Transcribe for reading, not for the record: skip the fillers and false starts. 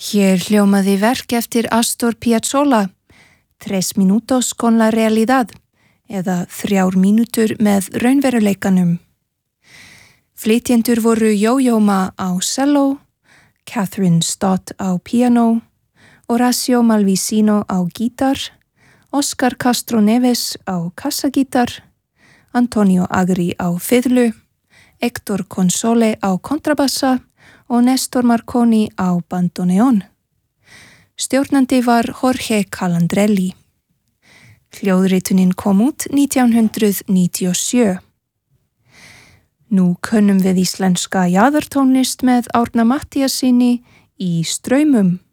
Hér hljómaði verk eftir Astor Piazzolla, 3 minutos con la realidad, eða 3 mínútur með raunveruleikanum. Flytjendur voru Yo-Yo Ma á cello, Catherine Stott á piano, Horacio Malvicino á gítar, Oscar Castro Neves á kassagítar, Antonio Agri á fiðlu, Héctor Console á kontrabassa og Nestor Marconi á bandoneón. Stjórnandi var Jorge Calandrelli. Hljóðritunin kom út 1997. Nú kunnum við íslenska jaðartónlist með Árna Matthíassyni í Straumum.